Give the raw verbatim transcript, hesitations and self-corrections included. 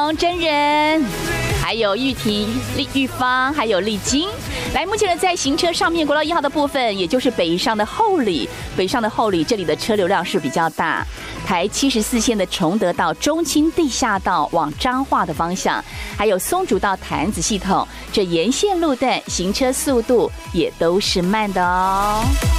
荣、真人，还有玉婷、丽玉芳，还有丽晶。来，目前呢，在行车上面，国道一号的部分，也就是北上的后里，北上的后里，这里的车流量是比较大。台七十四线的崇德到中清地下道往彰化的方向，还有松竹到潭子系统，这沿线路段行车速度也都是慢的哦。